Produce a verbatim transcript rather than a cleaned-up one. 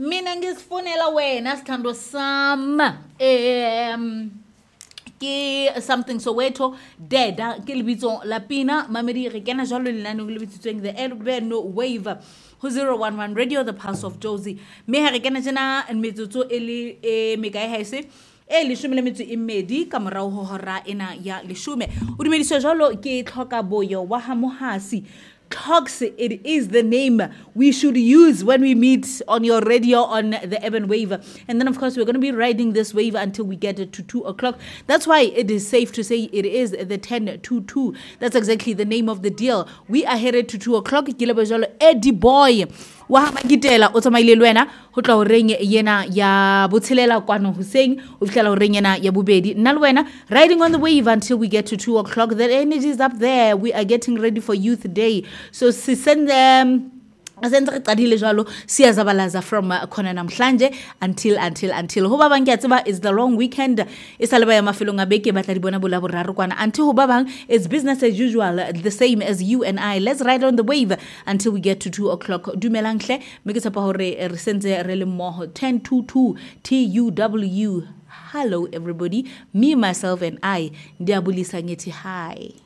mina ngisifonela wena sithando sam um ke something Soweto deda ke lebitso la Pina mamedi re kena jalo lenane go lebitsitsweng the Urban Wave ho zero one one Radio, the Pulse of Jozi. Me ha re kena jena metsotso e le e megae haese e leshome le metso e mmedi ka morao ho hora ena ya leshome. O dumediswa jalo ke tlhoka boyo wa Hamohasi. Talks, it is the name we should use when we meet on your radio on the Urban Wave. And then, of course, we're going to be riding this wave until we get to two o'clock. That's why it is safe to say it is the ten to two. That's exactly the name of the deal. We are headed to two o'clock. Eddie Boy. Wa magitela o tsamaile lwena ho tla o reng yena ya botshelela kwano Hussein o fitla o reng yena ya bobedi nna lwena riding on the wave until we get to two o'clock. The energy is up there. We are getting ready for Youth Day, so si send them asenze re qadile jalo siyazabalaza from khona namhlanje until until until ho ba bang ke tseba is the long weekend isaleba ya mafelo ngabeke batla di bona bola boraro kwana until ho ba bang it's business as usual, the same as you and I. Let's ride on the wave until we get to two o'clock. Dumelang hle me ke tsapa hore re sentse re le mmoho ten to two T U W. Hello everybody, me myself and I ndiabulisa ngethi hi.